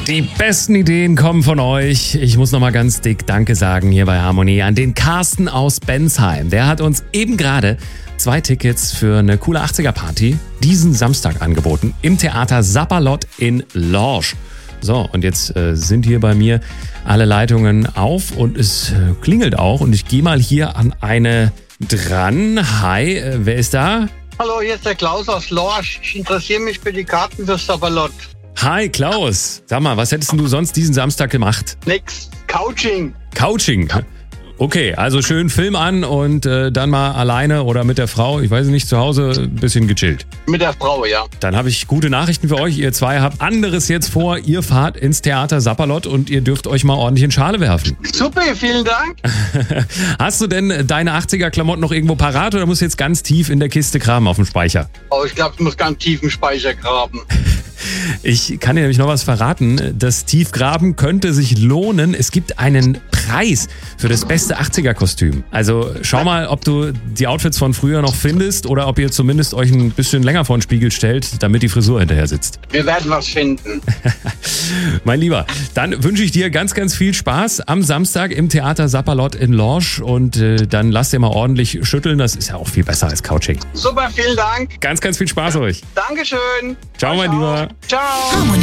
Die besten Ideen kommen von euch. Ich muss nochmal ganz dick Danke sagen hier bei Harmonie an den Carsten aus Bensheim. Der hat uns eben gerade 2 Tickets für eine coole 80er-Party diesen Samstag angeboten im Theater Sapperlot in Lorsch. So, und jetzt sind hier bei mir alle Leitungen auf und es klingelt auch. Und ich gehe mal hier an eine dran. Hi, wer ist da? Hallo, hier ist der Klaus aus Lorsch. Ich interessiere mich für die Karten für Sapperlot. Hi, Klaus. Sag mal, was hättest du sonst diesen Samstag gemacht? Nix. Couching. Couching. Okay, also schön Film an und dann mal alleine oder mit der Frau, ich weiß nicht, zu Hause ein bisschen gechillt. Mit der Frau, ja. Dann habe ich gute Nachrichten für euch. Ihr zwei habt anderes jetzt vor. Ihr fahrt ins Theater Sapperlot und ihr dürft euch mal ordentlich in Schale werfen. Super, vielen Dank. Hast du denn deine 80er-Klamotten noch irgendwo parat oder musst du jetzt ganz tief in der Kiste graben auf dem Speicher? Oh, ich glaube, ich muss ganz tief im Speicher graben. Ich kann dir nämlich noch was verraten. Das Tiefgraben könnte sich lohnen. Es gibt einen Preis für das beste 80er-Kostüm. Also schau mal, ob du die Outfits von früher noch findest oder ob ihr zumindest euch ein bisschen länger vor den Spiegel stellt, damit die Frisur hinterher sitzt. Wir werden was finden. Mein Lieber, dann wünsche ich dir ganz, ganz viel Spaß am Samstag im Theater Sapperlot in Lorsch und dann lass dir mal ordentlich schütteln. Das ist ja auch viel besser als Couching. Super, vielen Dank. Ganz, ganz viel Spaß euch. Dankeschön. Ciao, mein Lieber. Ciao.